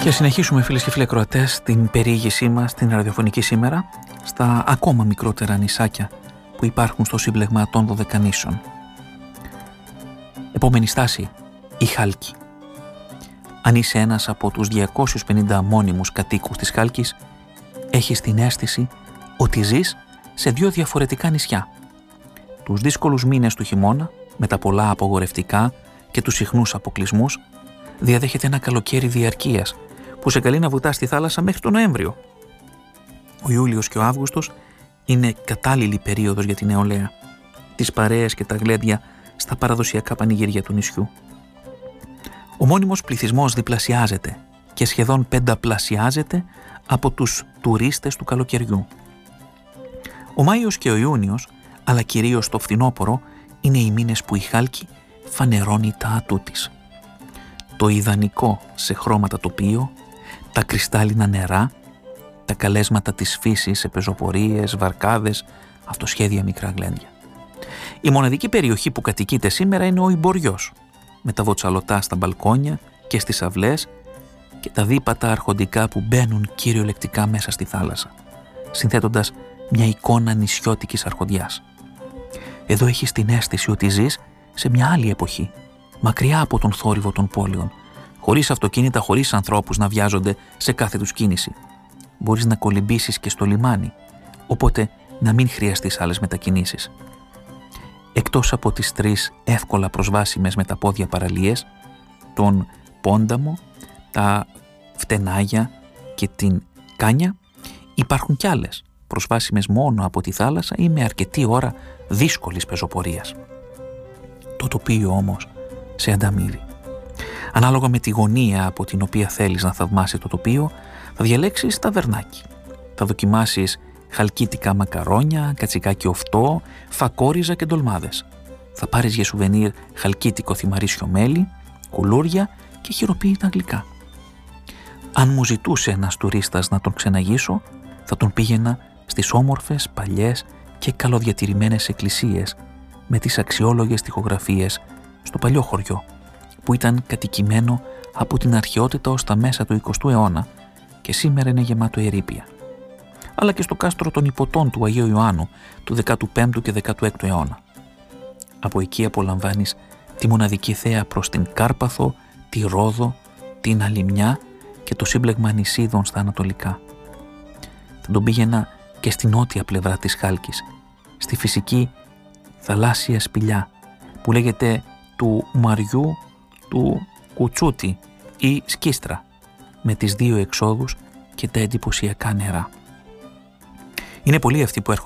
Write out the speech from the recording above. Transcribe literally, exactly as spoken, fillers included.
Και συνεχίσουμε, φίλες και φίλοι ακροατές, την περιήγησή μας την ραδιοφωνική σήμερα στα ακόμα μικρότερα νησάκια που υπάρχουν στο σύμπλεγμα των Δωδεκανήσων. Επόμενη στάση, η Χάλκη. Αν είσαι ένας από τους διακόσιους πενήντα μόνιμους κατοίκους της Χάλκης, έχεις την αίσθηση ότι ζεις σε δύο διαφορετικά νησιά. Τους δύσκολους μήνες του χειμώνα, με τα πολλά απογορευτικά και τους συχνούς αποκλεισμούς, διαδέχεται ένα καλοκαίρι διαρκείας που σε καλεί να βουτάς στη θάλασσα μέχρι τον Νοέμβριο. Ο Ιούλιος και ο Αύγουστος είναι κατάλληλη περίοδος για την νεολαία, τις παρέες και τα γλέντια στα παραδοσιακά πανηγύρια του νησιού. Ο μόνιμος πληθυσμός διπλασιάζεται και σχεδόν πενταπλασιάζεται από τους τουρίστες του καλοκαιριού. Ο Μάιος και ο Ιούνιος, αλλά κυρίως το φθινόπωρο, είναι οι μήνες που η Χάλκη φανερώνει τα ατού της. Το ιδανικό σε χρώματα τοπίο, τα κρυστάλλινα νερά, τα καλέσματα της φύσης σε πεζοπορίες, βαρκάδες, αυτοσχέδια μικρά γλέντια. Η μοναδική περιοχή που κατοικείται σήμερα είναι ο Ιμποριός, με τα βοτσαλωτά στα μπαλκόνια και στις αυλές και τα δίπατα αρχοντικά που μπαίνουν κυριολεκτικά μέσα στη θάλασσα, συνθέτοντας μια εικόνα νησιώτικης αρχοντιάς. Εδώ έχεις την αίσθηση ότι ζεις σε μια άλλη εποχή, μακριά από τον θόρυβο των πόλεων, χωρίς αυτοκίνητα, χωρίς ανθρώπους να βιάζονται σε κάθε τους κίνηση. Μπορείς να κολυμπήσεις και στο λιμάνι, οπότε να μην χρειαστείς άλλες μετακινήσεις. Εκτός από τις τρεις εύκολα προσβάσιμες με τα πόδια παραλίες, τον Πόνταμο, τα Φτενάγια και την Κάνια, υπάρχουν κι άλλες, προσβάσιμες μόνο από τη θάλασσα ή με αρκετή ώρα δύσκολης πεζοπορίας. Το τοπίο όμως σε ανταμείβει. Ανάλογα με τη γωνία από την οποία θέλεις να θαυμάσεις το τοπίο, θα διαλέξεις ταβερνάκι. Θα δοκιμάσεις χαλκίτικα μακαρόνια, κατσικάκι οφτό, φακόριζα και ντολμάδες. Θα πάρεις για σουβενίρ χαλκίτικο θυμαρίσιο μέλι, κουλούρια και χειροποίητα γλυκά. Αν μου ζητούσε ένας τουρίστας να τον ξεναγήσω, θα τον πήγαινα στις όμορφες, παλιές και καλοδιατηρημένες εκκλησίες με τις αξιόλογες τοιχογραφίες στο παλιό χωριό, που ήταν κατοικημένο από την αρχαιότητα ως τα μέσα του εικοστού αιώνα και σήμερα είναι γεμάτο ερείπια. Αλλά και στο κάστρο των Υποτών του Αγίου Ιωάννου του δέκατου πέμπτου και δέκατου έκτου αιώνα. Από εκεί απολαμβάνεις τη μοναδική θέα προς την Κάρπαθο, τη Ρόδο, την Αλυμιά και το σύμπλεγμα νησίδων στα ανατολικά. Θα τον πήγαινα και στη νότια πλευρά της Χάλκης, στη φυσική θαλάσσια σπηλιά που λέγεται του Μαριού του Κουτσούτη ή Σκίστρα, με τις δύο εξόδους και τα εντυπωσιακά νερά. Είναι πολλοί αυτοί που έρχονται